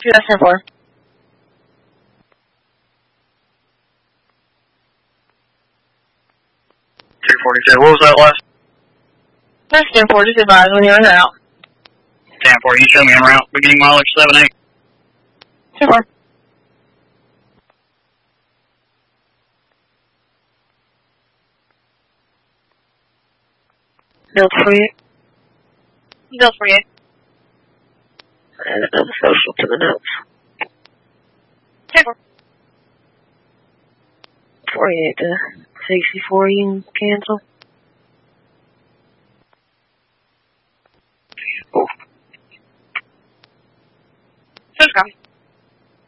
US 10-4. What was that last? That's 10-4, just advise when you're in or out. 10-4, you show me en route, beginning mileage 78. 10-4. Delta 48. Delta 48. Add another social to the notes. 10-4. 48 to 64, you can cancel.